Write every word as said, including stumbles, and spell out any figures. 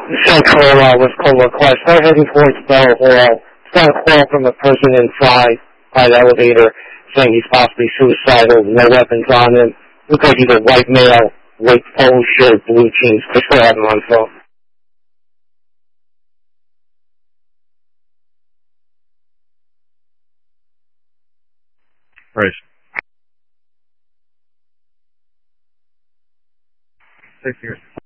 Central uh, was called request. Start heading towards Bell Hall. Got a call from a person inside by the elevator saying he's possibly suicidal, no weapons on him. Looks like he's a white male, white polo shirt, blue jeans. I still have him on phone. Right. Take care.